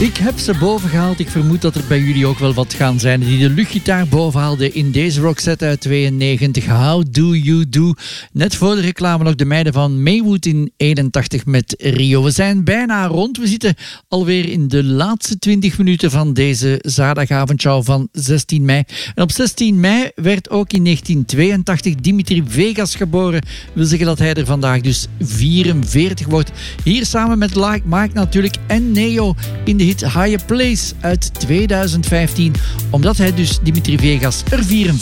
Ik heb ze boven gehaald. Ik vermoed dat er bij jullie ook wel wat gaan zijn die de luchtgitaar boven haalden in deze rockset uit 92. How Do You Do? Net voor de reclame nog de meiden van Maywood in 81 met Rio. We zijn bijna rond. We zitten alweer in de laatste 20 minuten van deze zaterdagavondshow van 16 mei. En op 16 mei werd ook in 1982 Dimitri Vegas geboren. Wil zeggen dat hij er vandaag dus 44 wordt. Hier samen met Like Mike natuurlijk en Neo in de hit Higher Place uit 2015. Omdat hij dus, Dimitri Vegas, er 44